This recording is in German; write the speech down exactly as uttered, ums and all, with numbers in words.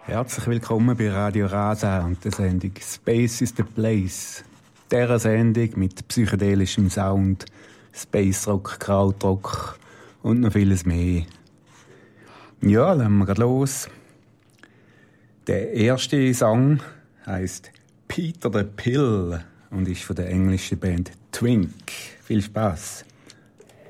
Herzlich willkommen bei Radio Rasa und der Sendung Space is the Place. Dieser Sendung mit psychedelischem Sound, Space Rock, Krautrock und noch vieles mehr. Ja, lassen wir gleich los. Der erste Song heisst Peter the Pill und ist von der englischen Band Twink. Viel Spaß.